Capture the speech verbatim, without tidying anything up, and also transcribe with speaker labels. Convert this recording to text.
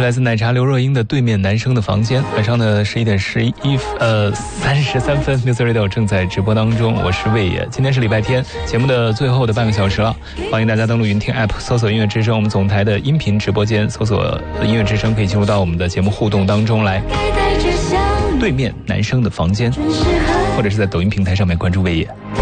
Speaker 1: 来自奶茶刘若英的《对面男生的房间》。晚上的十一点十一呃三十三分 ，Music Radio 正在直播当中，我是魏野。今天是礼拜天，节目的最后的半个小时了，欢迎大家登录云听 App， 搜索音乐之声，我们总台的音频直播间，搜索音乐之声，可以进入到我们的节目互动当中来。对面男生的房间，或者是在抖音平台上面关注魏野。